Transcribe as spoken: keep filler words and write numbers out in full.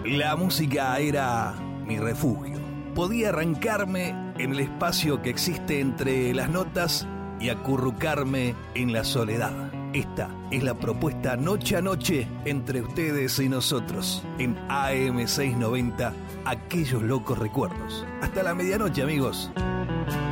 La música era mi refugio. Podía arrancarme en el espacio que existe entre las notas y acurrucarme en la soledad. Esta es la propuesta noche a noche entre ustedes y nosotros en A M seiscientos noventa, Aquellos Locos Recuerdos. Hasta la medianoche, amigos.